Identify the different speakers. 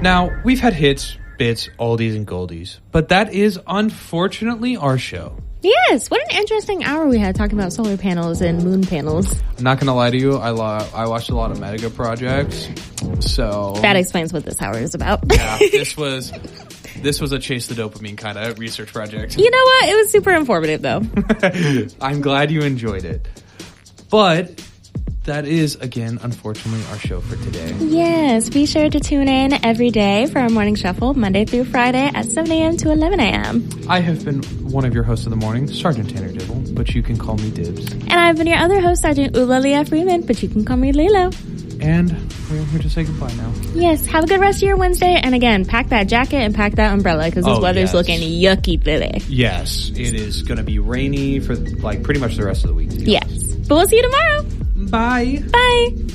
Speaker 1: Now, we've had hits, bits, oldies, and goldies, but that is unfortunately our show.
Speaker 2: Yes, what an interesting hour we had talking about solar panels and moon panels.
Speaker 1: I'm not gonna lie to you, I watched a lot of mega projects, so...
Speaker 2: That explains what this hour is about.
Speaker 1: Yeah, this was a chase the dopamine kind of research project.
Speaker 2: You know what? It was super informative, though.
Speaker 1: I'm glad you enjoyed it. But that is, again, unfortunately, our show for today.
Speaker 2: Yes, be sure to tune in every day for our morning shuffle, Monday through Friday at 7 a.m. to 11 a.m.
Speaker 1: I have been one of your hosts of the morning, Sergeant Tanner Dibble, but you can call me Dibs.
Speaker 2: And I've been your other host, Sergeant Eulalia Freeman, but you can call me Lilo.
Speaker 1: And we're here to say goodbye now.
Speaker 2: Yes, have a good rest of your Wednesday. And again, pack that jacket and pack that umbrella because this weather's looking yucky today.
Speaker 1: Yes, it is going to be rainy for pretty much the rest of the week.
Speaker 2: Yes, but we'll see you tomorrow.
Speaker 1: Bye.
Speaker 2: Bye.